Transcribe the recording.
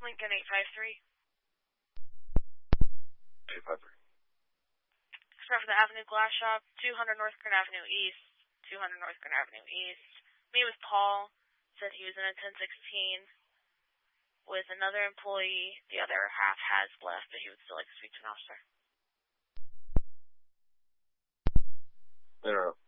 Lincoln 853. 853. Start for the Avenue Glass Shop, 200 North Grand Avenue East. 200 North Grand Avenue East. Me with Paul. Said he was in a 1016 with another employee. The other half has left, but he would still like to speak to an officer. Interrupt.